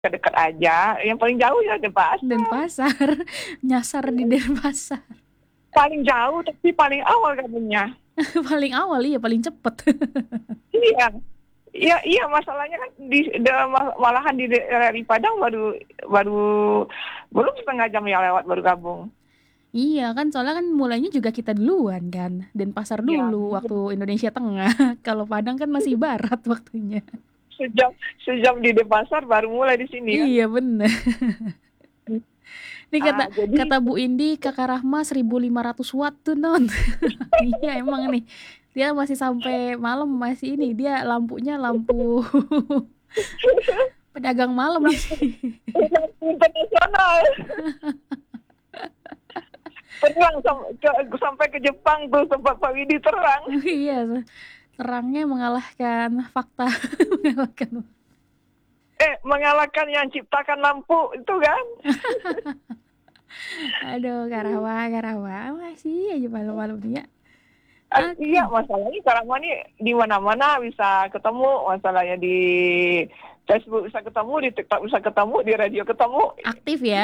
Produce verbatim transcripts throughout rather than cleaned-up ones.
dekat-dekat aja. Yang paling jauh ya Denpasar. Denpasar. Nyasar di Denpasar. Paling jauh tapi paling awal gabungnya. Paling awal iya, paling cepet. Iya. Iya, iya masalahnya kan di, de, malahan di daerah di Padang baru baru belum setengah jam ya lewat baru gabung. Iya kan, soalnya kan mulainya juga kita duluan kan. Denpasar Iya. dulu waktu Indonesia Tengah. Kalau Padang kan masih barat waktunya. Sejam sejam di Denpasar baru mulai di sini kan. Iya bener. Ini kata Ah, jadi kata Bu Indi, Kakak Rahma seribu lima ratus watt tuh non. Iya emang nih. Dia masih sampai malam masih ini. Dia lampunya lampu pedagang malam nih. internasional. Terang sam- ke, sampai ke Jepang tuh tempat Pak Widi terang. Iya, terangnya mengalahkan fakta. mengalahkan. Eh, mengalahkan yang ciptakan lampu itu kan. Aduh, Karawa, Karawa masih aja malam-malam dia. Ah, Oke. iya, masalahnya sekarang mah nih di mana-mana bisa ketemu. Masalahnya di Facebook bisa ketemu, di TikTok bisa ketemu, di radio ketemu. Aktif ya.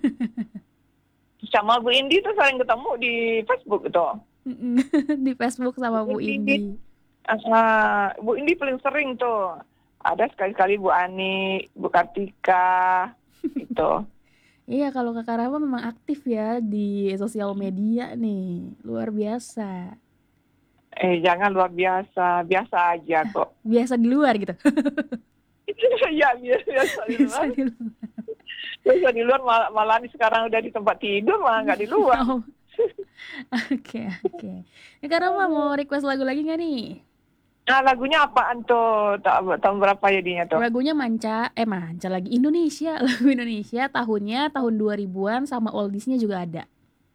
Sama Bu Indi tuh sering ketemu di Facebook itu. Di Facebook sama Bu Indi. Uh, Bu Indi paling sering tuh. Ada sekali-kali Bu Ani, Bu Kartika, gitu. Iya, kalau Kakak Rahma memang aktif ya di sosial media nih. Luar biasa. Eh, jangan luar biasa. Biasa aja kok. Biasa di luar gitu. Iya, biasa, biasa di Biasa luar. di luar. Biasa di luar, mal- malah nih sekarang udah di tempat tidur, malah nggak di luar. Oh. Oke, oke. Ya, Kak Rahma mau request lagu lagi nggak nih? Nah, lagunya apaan tuh? Ta- Tahun berapa jadinya tuh? Lagunya manca, eh manca lagi. Indonesia, lagu Indonesia tahunnya tahun dua ribuan sama oldiesnya juga ada.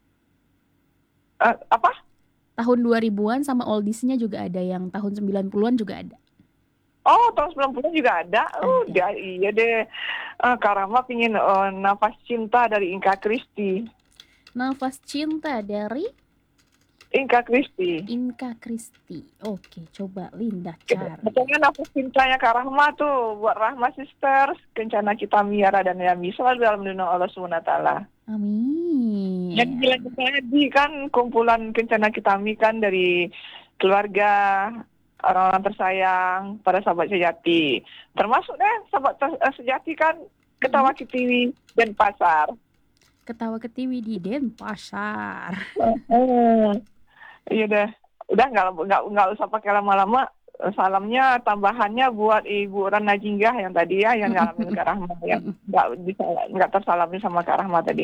Eh, apa? Tahun dua ribuan sama oldiesnya juga ada, yang tahun sembilan puluhan juga ada. Oh, tahun sembilan puluh juga ada. Oh, Ada. dia, iya deh. Uh, Karama pingin uh, Nafas Cinta dari Inka Kristi. Nafas Cinta dari Inka Kristi. Inka Kristi. Oke, coba Linda cari. Betulnya Nafas Cintanya Kak Rahma tuh buat Rahma Sisters, Kencana Kita Miara dan Yami selalu dalam lindungan Allah subhanahu wa taala. Amin. Yang bilang tadi kan kumpulan Kencana Kita Mi kan dari keluarga, orang-orang tersayang, pada sahabat sejati. Termasuk deh sahabat ter- sejati kan Ketawa Ketiwi dan Pasar. Ketawa Ketiwi di Denpasar. Oh, iya deh. Udah nggak nggak nggak usah pakai lama-lama. Salamnya tambahannya buat Ibu Rana Jinggah yang tadi ya, yang ngalamin Kak Rahma, yang nggak bisa nggak tersalami sama Kak Rahma tadi.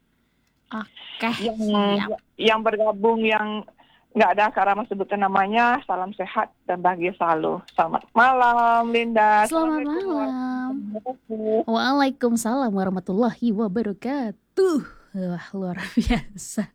Oke, Yang siap. yang bergabung yang nggak ada Kak Rahma sebutkan namanya, salam sehat dan bahagia selalu. Selamat malam, Linda. Selamat malam. Waalaikumsalam warahmatullahi wabarakatuh. Wah, luar biasa.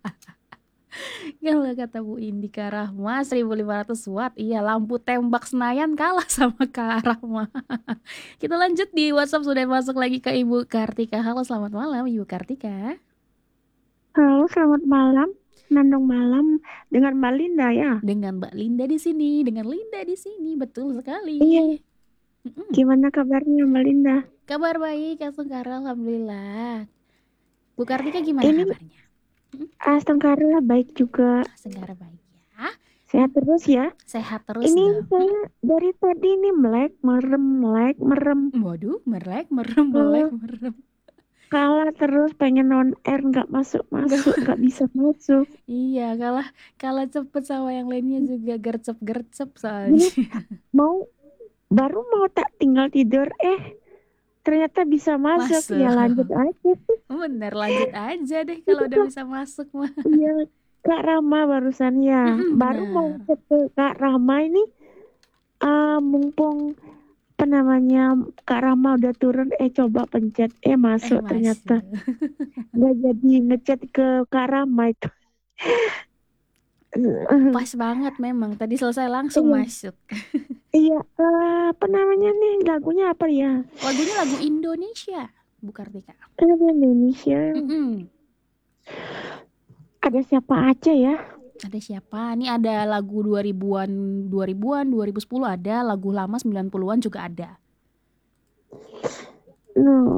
Kalau kata Bu Indi, Kak Rahma seribu lima ratus watt. Iya, lampu tembak Senayan kalah sama Kak Rahma. Kita lanjut di WhatsApp, sudah masuk lagi ke Ibu Kartika. Halo, selamat malam Ibu Kartika. Halo, selamat malam. Nandong malam dengan Mbak Linda ya. Dengan Mbak Linda di sini, dengan Linda di sini, betul sekali. Iya. Mm-mm. Gimana kabarnya Mbak Linda? Kabar baik, Kak Sengkara, alhamdulillah. Bu Kartika gimana Ini kabarnya? Astagfirullah baik juga. Senggara baik ya. Sehat terus ya. Sehat terus Ini dong. saya dari tadi nih melek, merem, melek, merem. Waduh, melek, merem, melek, merem. Kalah terus pengen on air nggak masuk masuk nggak bisa masuk. Iya, kalah kalah cepet sama yang lainnya juga gercep gercep soalnya. Mau baru mau tak tinggal tidur eh ternyata bisa masuk, Masuk. ya lanjut aja. Bener, lanjut aja deh kalau udah bisa masuk mah. Iya, Kak Rama barusan ya. Mm-mm, Baru benar. mau ke Kak Rama ini uh, mumpung apa namanya Kak Rama udah turun, eh coba pencet, eh masuk Eh, ternyata. masuk. Nggak jadi ngechat ke Kak Rama itu. Pas banget memang, tadi selesai langsung Iya. masuk. Iya, uh, apa namanya nih lagunya apa ya? Lagunya lagu Indonesia, Bu Kartika. Lagu Indonesia. Mm-mm. Ada siapa aja ya? Ada siapa? Ini ada lagu dua ribuan, dua ribuan, dua ribu sepuluh ada, lagu lama sembilan puluhan juga ada. No.